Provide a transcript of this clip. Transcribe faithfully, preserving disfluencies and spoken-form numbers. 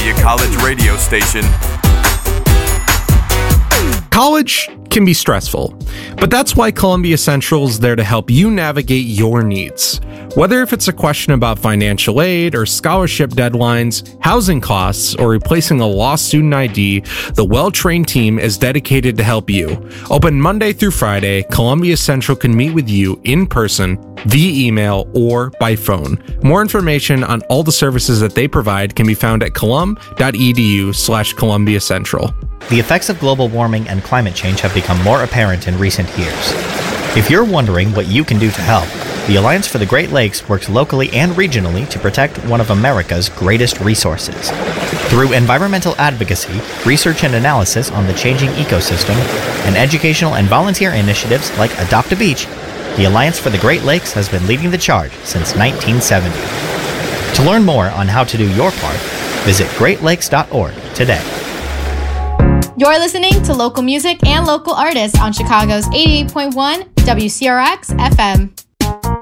Columbia College radio station. College can be stressful, but that's why Columbia Central is there to help you navigate your needs. Whether if it's a question about financial aid or scholarship deadlines, housing costs, or replacing a lost student I D, the well-trained team is dedicated to help you. Open Monday through Friday, Columbia Central can meet with you in person, via email, or by phone. More information on all the services that they provide can be found at colum.edu slash Columbia Central. The effects of global warming and climate change have become more apparent in recent years. If you're wondering what you can do to help, the Alliance for the Great Lakes works locally and regionally to protect one of America's greatest resources. Through environmental advocacy, research and analysis on the changing ecosystem, and educational and volunteer initiatives like Adopt a Beach, the Alliance for the Great Lakes has been leading the charge since nineteen seventy. To learn more on how to do your part, visit great lakes dot org today. You're listening to local music and local artists on Chicago's eighty-eight point one W C R X F M.